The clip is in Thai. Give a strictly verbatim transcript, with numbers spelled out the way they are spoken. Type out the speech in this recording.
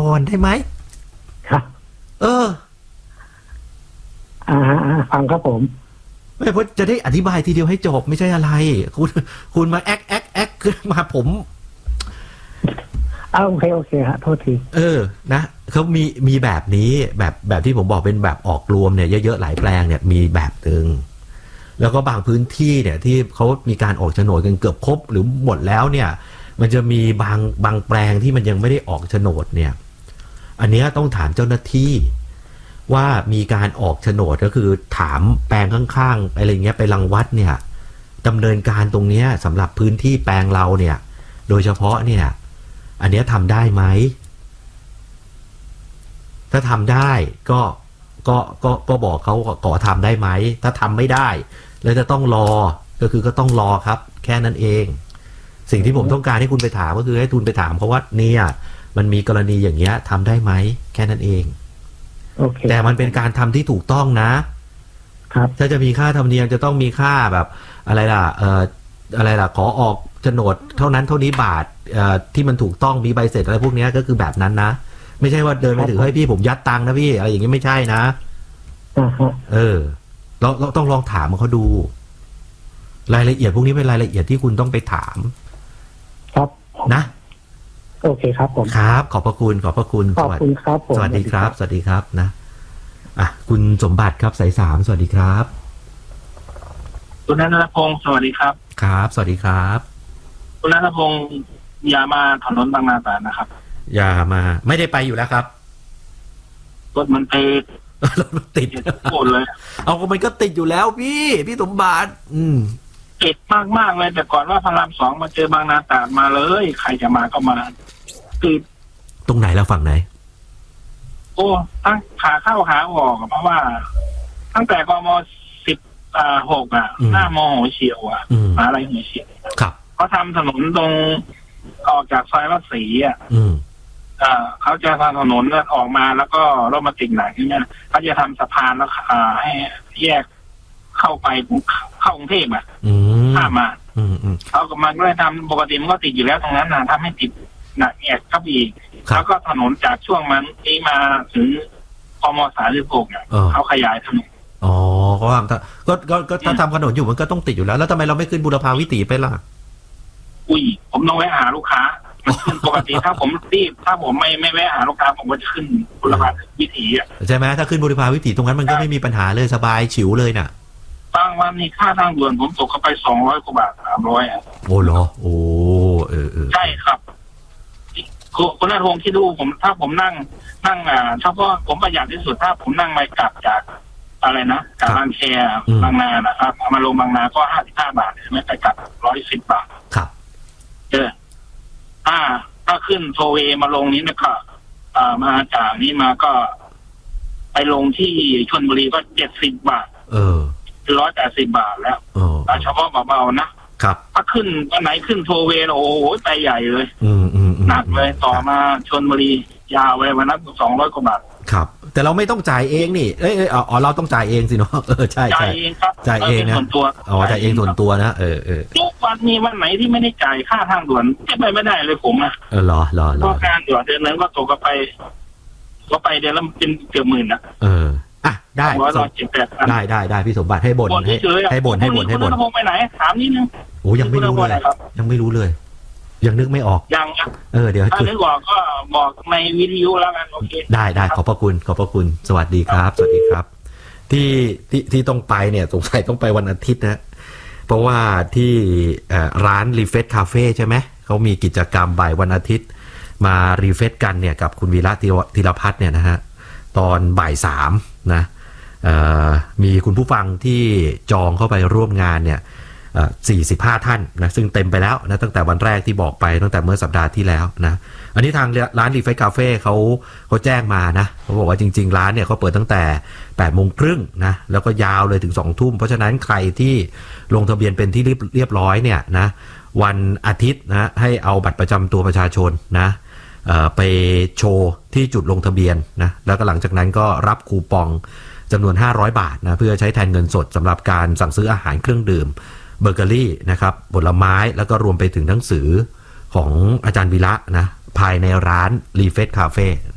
อนได้ไหมครับเอออ่าฟังครับผมไม่เพราะจะได้อธิบายทีเดียวให้จบไม่ใช่อะไรคุณคุณมาแอ๊กแอ๊กแอ๊กขึ้นมาผมอ้าวโอเคโอเคฮะโทษทีเออนะเขามีมีแบบนี้แบบแบบที่ผมบอกเป็นแบบออกรวมเนี่ยเยอะๆหลายแปลงเนี่ยมีแบบหนึ่งแล้วก็บางพื้นที่เนี่ยที่เขามีการออกโฉนดกันเกือบครบหรือหมดแล้วเนี่ยมันจะมีบางบางแปลงที่มันยังไม่ได้ออกโฉนดเนี่ยอันนี้ต้องถามเจ้าหน้าที่ว่ามีการออกโฉนดก็คือถามแปลงข้างๆอะไรเงี้ยไปรังวัดเนี่ยดำเนินการตรงเนี้ยสำหรับพื้นที่แปลงเราเนี่ยโดยเฉพาะเนี่ยอันนี้ทำได้ไหมถ้าทำได้ก็ก็ก็ก็บอกเขาก่อทำได้ไหมถ้าทำไม่ได้แล้วจะต้องรอก็คือก็ต้องรอครับแค่นั้นเองสิ่งที่ผมต้องการให้คุณไปถามก็คือให้ทุนไปถามเขาว่าเนี่ยมันมีกรณีอย่างเงี้ยทำได้ไหมแค่นั้นเอง okay. แต่มันเป็นการทำที่ถูกต้องนะครับถ้าจะมีค่าธรรมเนียมจะต้องมีค่าแบบอะไรล่ะเอ่ออะไรล่ะขอออกโฉนดเท่านั้นเท่านี้บาทเอ่อที่มันถูกต้องมีใบเสร็จอะไรพวกนี้ก็คือแบบนั้นนะไม่ใช่ว่าเดินไปถือให้พี่ผมยัดตังค์นะพี่อะไรอย่างนี้ไม่ใช่นะเออเราเราต้องลองถามเขาดูรายละเอียดพวกนี้เป็นรายละเอียดที่คุณต้องไปถามครับนะโอเคครับผมครับขอบพระคุณขอบพระคุณขอบคุณครับสวัสดีครับสวัสดีครับนะอ่ะคุณสมบัติครับสายสามสวัสดีครับคุณณัฐพงศ์สวัสดีครับครับสวัสดีครับคุณณัฐพงศ์อย่ามาถนนบางนาตราดนะครับอย่ามาไม่ได้ไปอยู่แล้วครับรถมันติดรถมันติดโคตรเลยเอาก็มันก็ติดอยู่แล้วพี่พี่สมบัติอืมติดมากมากเลยแต่ก่อนว่าพระรามสองมาเจอบางนาตราดมาเลยใครจะมาก็มาติดตรงไหนแล้วฝั่งไหนโอ้ตั้งขาเข้าขาออกเพราะว่าตั้งแต่กมสิบอ่าหกอ่ะหน้ามอหัวเฉียวอ่ะอะไรหัวเฉียวครับเขาทำถนนตรงออกจากซอยวัดศรีอ่ะอ่าเขาจะทำถนนออกมาแล้วก็รถมาติดหนักอย่างเงี้ยเขาจะทำสะพานแล้วอ่าให้แยกเข้าไปเข้ากรุงเทพอ่ะข้ามมาเขาก็มันก็เลยทำปกติมันก็ติดอยู่แล้วตรงนั้นนะทำให้ติดหนักแอกเข้าไปอีกแล้วก็ถนนจากช่วงมันนี้มาถึงกมสามสิบหกเนี่ยเขาขยายถนนอ๋อก็ทำก็ก็ก็ถ้าทำถนนอยู่มันก็ต้องติดอยู่แล้วแล้วทำไมเราไม่ขึ้นบุรพาวิถีไปล่ะอุ้ยผมต้องแวะหาลูกค้าปกติถ้าผมรีบถ้าผมไม่ไม่แวะหาลูกค้าผมก็จะขึ้นบุรพาวิถีอ่ะใช่ไหมถ้าขึ้นบุรพาวิถีตรงนั้นมันก็ไม่มีปัญหาเลยสบายฉิวเลยน่ะบางวันนี่ค่าทางด่วนผมตกเข้าไปสองร้อยกว่าบาทสามร้อยอ่ะโอ้เหรอโอ้เออเออใช่ครับคุณณัฐพงศ์ที่ดูผมถ้าผมนั่งนั่งอ่าเฉพาะผมประหยัดที่สุดถ้าผมนั่งไปกลับจากอะไรนะจากบางแคบางนานะครับมาลงบางนาก็ห้าสิบห้าบาทไม่ไปกลับร้อยสิบบาทครับเออถ้าถ้าขึ้นโทเวมาลงนี้นะครับอ่ามาจากนี้มาก็ไปลงที่ชลบุรีก็เจ็ดสิบบาทเออร้อยแปดสิบบาทแล้วถ้าเฉพาะเบาๆนะครับถ้าขึ้นวันไหนขึ้นโทเวโอ้โหไปใหญ่เลยหนักเลยต่อมาชลบุรียาวไปวันนั้นสองร้อยกว่าบาทครับแต่เราไม่ต้องจ่ายเองนี่เอ้ยอ๋อเราต้องจ่ายเองสิเนาะเออใช่ใช่จ่ายเองครับจ่ายเองนะอ๋อจ่ายเองส่วนตัวนะเออเออทุกวันมีวันไหนที่ไม่ได้จ่ายค่าทางด่วนไม่ไปไม่ได้เลยผมนะเออรอรอรอการด่วนเดือนนั้นก็ตกกันไปก็ไปเดือนละเป็นเกือบหมื่นนะเอออ่ะได้ได้ได้ได้พี่สมบัติให้บ่นให้ให้บ่นให้บ่นให้บ่นไปไหนถามนิดนึงโอ้ยังไม่รู้เลยยังไม่รู้เลยยังนึกไม่ออกยังเออเดี๋ยวถ้านึกออกก็บอกในวิทยุแล้วกันโอเคได้ได้ขอบพระคุณขอบพระคุณสวัสดีครับสวัสดีครับที่ที่ที่ต้องไปเนี่ยสงสัยต้องไปวันอาทิตย์นะเพราะว่าที่ร้านรีเฟซคาเฟ่ใช่ไหมเขามีกิจกรรมบ่ายวันอาทิตย์มารีเฟซกันเนี่ยกับคุณวีระธีรพัฒน์เนี่ยนะฮะตอนบ่ายสามนะมีคุณผู้ฟังที่จองเข้าไปร่วมงานเนี่ยสี่สิบห้าท่านนะซึ่งเต็มไปแล้วนะตั้งแต่วันแรกที่บอกไปตั้งแต่เมื่อสัปดาห์ที่แล้วนะอันนี้ทางร้านรีเฟซคาเฟ่เขาเขาแจ้งมานะเขาบอกว่าจริงๆร้านเนี่ยเขาเปิดตั้งแต่แปดโมงครึ่งนะแล้วก็ยาวเลยถึงสองทุ่มเพราะฉะนั้นใครที่ลงทะเบียนเป็นที่เรียบร้อยเนี่ยนะวันอาทิตย์นะให้เอาบัตรประจำตัวประชาชนนะไปโชว์ที่จุดลงทะเบียนนะแล้วก็หลังจากนั้นก็รับคูปองจำนวนห้าร้อยบาทนะเพื่อใช้แทนเงินสดสำหรับการสั่งซื้ออาหารเครื่องดื่มเบเกอรี่นะครับผลไม้แล้วก็รวมไปถึงหนังสือของอาจารย์วีระนะภายในร้านรีเฟซคาเฟ่